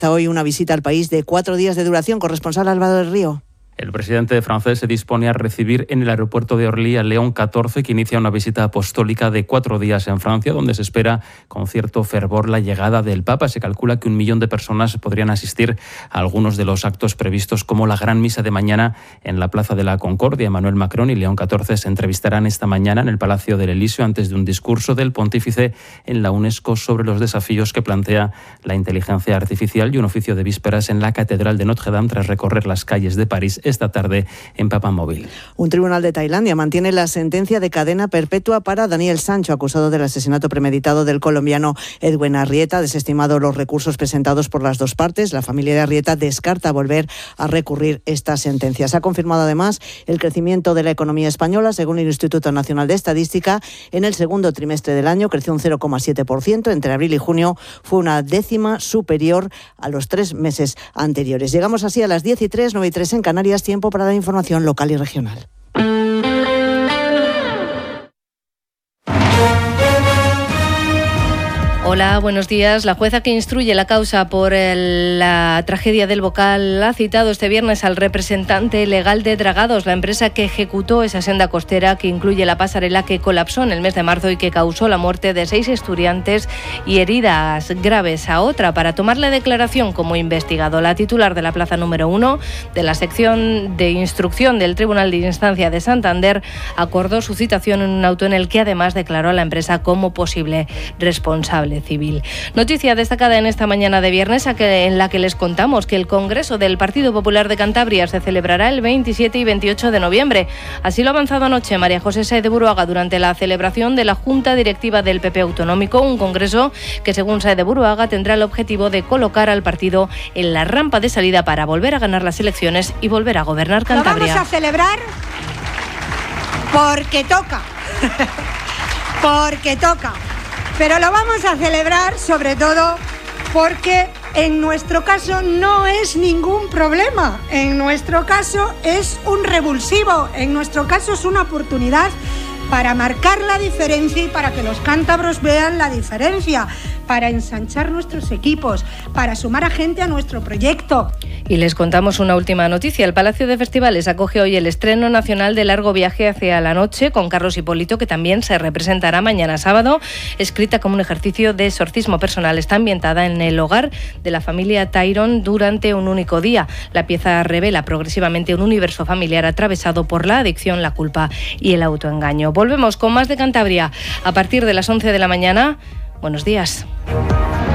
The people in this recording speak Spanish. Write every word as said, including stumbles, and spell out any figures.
hoy una visita al país de cuatro días de duración. Corresponsal Álvaro del Río. El presidente francés se dispone a recibir en el aeropuerto de Orly a León catorce, que inicia una visita apostólica de cuatro días en Francia, donde se espera con cierto fervor la llegada del Papa. Se calcula que un millón de personas podrían asistir a algunos de los actos previstos, como la gran misa de mañana en la Plaza de la Concordia. Emmanuel Macron y León catorce se entrevistarán esta mañana en el Palacio del Elíseo antes de un discurso del pontífice en la UNESCO sobre los desafíos que plantea la inteligencia artificial y un oficio de vísperas en la Catedral de Notre Dame tras recorrer las calles de París esta tarde en Papamóvil. Un tribunal de Tailandia mantiene la sentencia de cadena perpetua para Daniel Sancho, acusado del asesinato premeditado del colombiano Edwin Arrieta. Desestimado los recursos presentados por las dos partes, la familia de Arrieta descarta volver a recurrir esta sentencia. Se ha confirmado además el crecimiento de la economía española. Según el Instituto Nacional de Estadística, en el segundo trimestre del año creció un cero coma siete por ciento. Entre abril y junio fue una décima superior a los tres meses anteriores. Llegamos así a las diez y tres, nueve y tres en Canarias. Tiempo para la información local y regional. Hola, buenos días. La jueza que instruye la causa por el, la tragedia del Bocal ha citado este viernes al representante legal de Dragados, la empresa que ejecutó esa senda costera que incluye la pasarela que colapsó en el mes de marzo y que causó la muerte de seis estudiantes y heridas graves a otra, para tomarle declaración como investigado. La titular de la plaza número uno de la sección de instrucción del Tribunal de Instancia de Santander acordó su citación en un auto en el que además declaró a la empresa como posible responsable civil. Noticia destacada en esta mañana de viernes en la que les contamos que el Congreso del Partido Popular de Cantabria se celebrará el veintisiete y veintiocho de noviembre. Así lo ha avanzado anoche María José Sáez de Buruaga durante la celebración de la Junta Directiva del P P Autonómico, un congreso que, según Sáez de Buruaga, tendrá el objetivo de colocar al partido en la rampa de salida para volver a ganar las elecciones y volver a gobernar Cantabria. Lo vamos a celebrar porque toca, porque toca. Pero lo vamos a celebrar sobre todo porque en nuestro caso no es ningún problema. En nuestro caso es un revulsivo. En nuestro caso es una oportunidad para marcar la diferencia y para que los cántabros vean la diferencia, para ensanchar nuestros equipos, para sumar a gente a nuestro proyecto. Y les contamos una última noticia. El Palacio de Festivales acoge hoy el estreno nacional de Largo Viaje hacia la Noche con Carlos Hipólito, que también se representará mañana sábado. Escrita como un ejercicio de exorcismo personal, está ambientada en el hogar de la familia Tyron durante un único día. La pieza revela progresivamente un universo familiar atravesado por la adicción, la culpa y el autoengaño. Volvemos con más de Cantabria a partir de las once de la mañana. Buenos días.